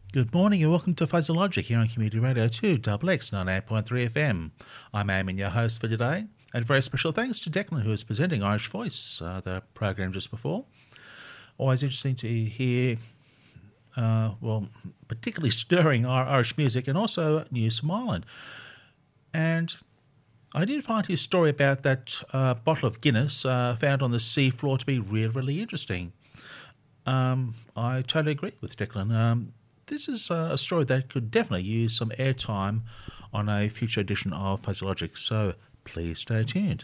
Good morning and welcome to Fuzzy Logic here on Community Radio 2 XX 98.3 FM. I'm Eamon, your host for today, and a very special thanks to Declan, who is presenting Irish Voice, the program just before. Always interesting to hear, particularly stirring Irish music and also news from Ireland. And I did find his story about that bottle of Guinness found on the sea floor to be really interesting. I totally agree with Declan. This is a story that could definitely use some airtime on a future edition of Fuzzy Logic, so please stay tuned.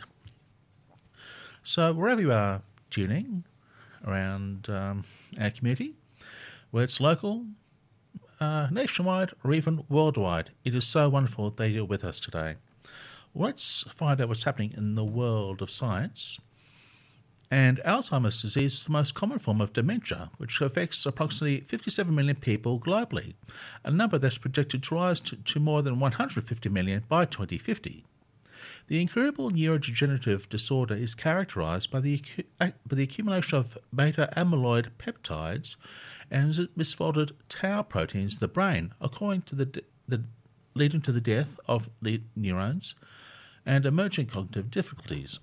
So wherever you are tuning around our community, whether it's local, nationwide, or even worldwide, it is so wonderful that you're with us today. Let's find out what's happening in the world of science. And Alzheimer's disease is the most common form of dementia, which affects approximately 57 million people globally, a number that's projected to rise to more than 150 million by 2050. The incurable neurodegenerative disorder is characterized by the accumulation of beta-amyloid peptides and misfolded tau proteins in the brain, according to leading to the death of neurons and emerging cognitive difficulties.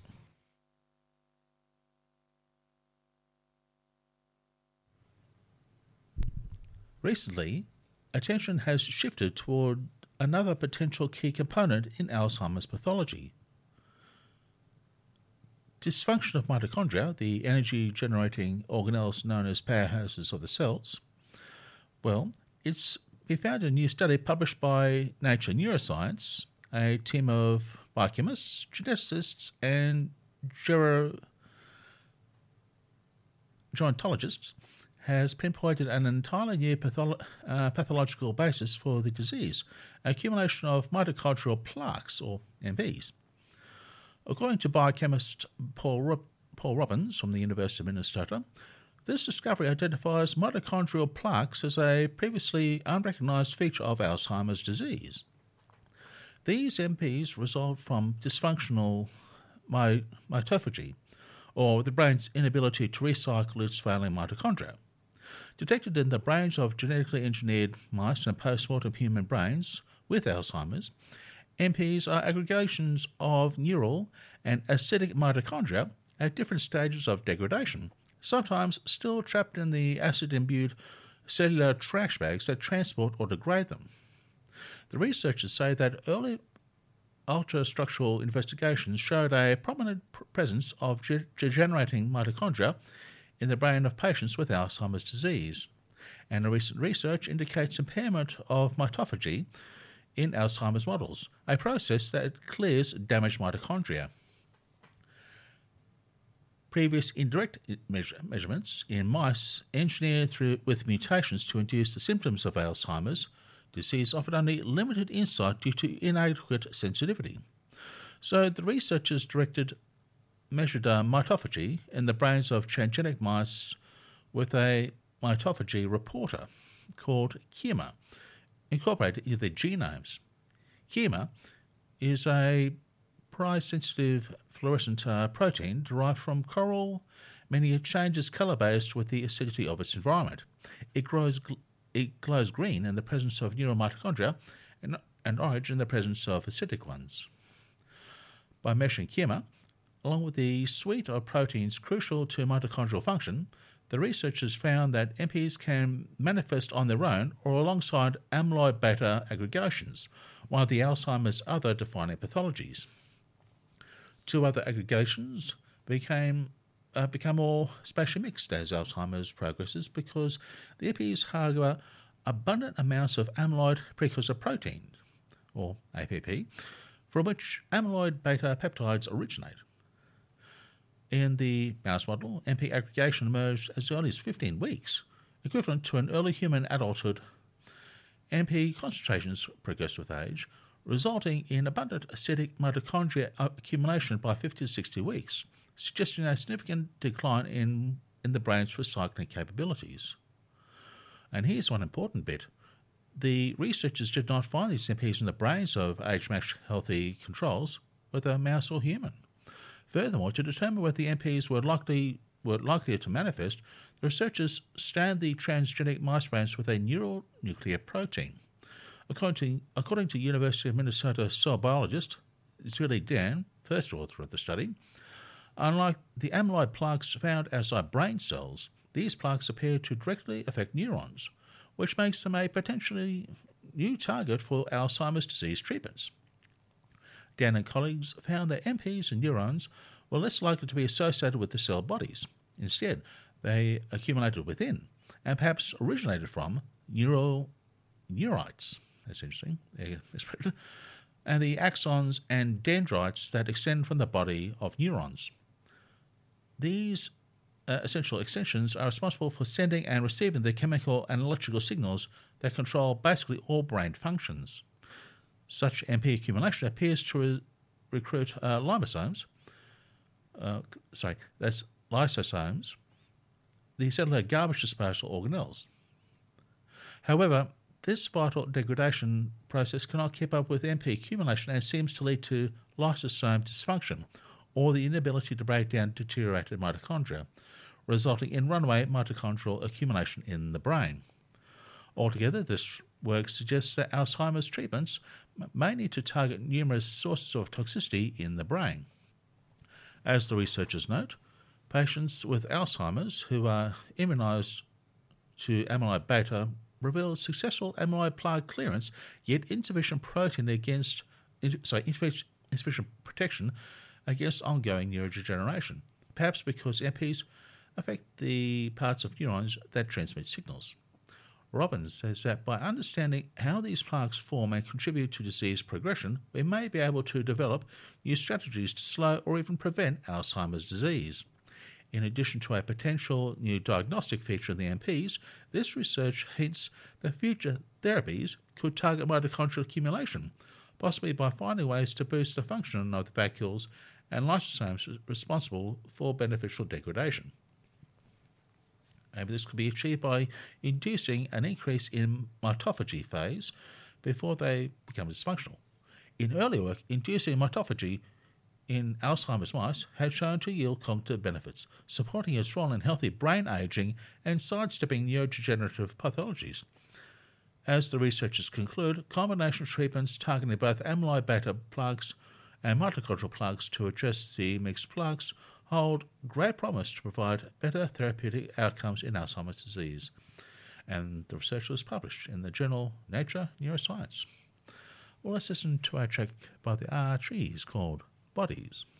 Recently, attention has shifted toward another potential key component in Alzheimer's pathology. Dysfunction of mitochondria, the energy-generating organelles known as powerhouses of the cells. Well, it's been found in a new study published by Nature Neuroscience, a team of biochemists, geneticists, and gerontologists has pinpointed an entirely new pathological basis for the disease, accumulation of mitochondrial plaques, or MPs. According to biochemist Paul Robbins from the University of Minnesota, this discovery identifies mitochondrial plaques as a previously unrecognized feature of Alzheimer's disease. These MPs result from dysfunctional mitophagy, or the brain's inability to recycle its failing mitochondria. Detected in the brains of genetically engineered mice and post-mortem human brains with Alzheimer's, MPs are aggregations of neural and acidic mitochondria at different stages of degradation, sometimes still trapped in the acid-imbued cellular trash bags that transport or degrade them. The researchers say that early ultrastructural investigations showed a prominent presence of degenerating mitochondria in the brain of patients with Alzheimer's disease, and a recent research indicates impairment of mitophagy in Alzheimer's models, a process that clears damaged mitochondria. Previous indirect measurements in mice engineered with mutations to induce the symptoms of Alzheimer's disease offered only limited insight due to inadequate sensitivity. So the researchers measured mitophagy in the brains of transgenic mice with a mitophagy reporter called KIMA, incorporated into their genomes. KIMA is a price-sensitive fluorescent protein derived from coral, meaning it changes colour-based with the acidity of its environment. It glows green in the presence of neuromitochondria and orange in the presence of acidic ones. By measuring KIMA, along with the suite of proteins crucial to mitochondrial function, the researchers found that MPs can manifest on their own or alongside amyloid beta aggregations, one of the Alzheimer's other defining pathologies. Two other aggregations become more spatially mixed as Alzheimer's progresses because the MPs harbour abundant amounts of amyloid precursor protein, or APP, from which amyloid beta peptides originate. In the mouse model, MP aggregation emerged as early as 15 weeks, equivalent to an early human adulthood. MP concentrations progress with age, resulting in abundant acidic mitochondria accumulation by 50 to 60 weeks, suggesting a significant decline in the brain's recycling capabilities. And here's one important bit. The researchers did not find these MPs in the brains of age-matched healthy controls, whether mouse or human. Furthermore, to determine whether the MPs were likelier to manifest, The researchers scanned the transgenic mice brains with a neural nuclear protein. According to University of Minnesota cell biologist Julie Dan, first author of the study, unlike the amyloid plaques found outside brain cells, these plaques appear to directly affect neurons, which makes them a potentially new target for Alzheimer's disease treatments. Dan and colleagues found that MPs and neurons were less likely to be associated with the cell bodies. Instead, they accumulated within and perhaps originated from neurites. That's interesting. And the axons and dendrites that extend from the body of neurons. These essential extensions are responsible for sending and receiving the chemical and electrical signals that control basically all brain functions. Such MP accumulation appears to recruit lysosomes, the cellular garbage disposal organelles. However, this vital degradation process cannot keep up with MP accumulation and seems to lead to lysosome dysfunction or the inability to break down deteriorated mitochondria, resulting in runaway mitochondrial accumulation in the brain. Altogether, this work suggests that Alzheimer's treatments may need to target numerous sources of toxicity in the brain. As the researchers note, patients with Alzheimer's who are immunised to amyloid beta reveal successful amyloid plaque clearance, yet insufficient insufficient protection against ongoing neurodegeneration, perhaps because MPs affect the parts of neurons that transmit signals. Robbins says that by understanding how these plaques form and contribute to disease progression, we may be able to develop new strategies to slow or even prevent Alzheimer's disease. In addition to a potential new diagnostic feature in the MPs, this research hints that future therapies could target mitochondrial accumulation, possibly by finding ways to boost the function of the vacuoles and lysosomes responsible for beneficial degradation. Maybe this could be achieved by inducing an increase in mitophagy phase before they become dysfunctional. In earlier work, inducing mitophagy in Alzheimer's mice had shown to yield cognitive benefits, supporting its role in healthy brain aging and sidestepping neurodegenerative pathologies. As the researchers conclude, combination treatments targeting both amyloid beta plaques and mitochondrial plaques to address the mixed plaques hold great promise to provide better therapeutic outcomes in Alzheimer's disease. And the research was published in the journal Nature Neuroscience. Well, let's listen to a track by the R Trees called Bodies.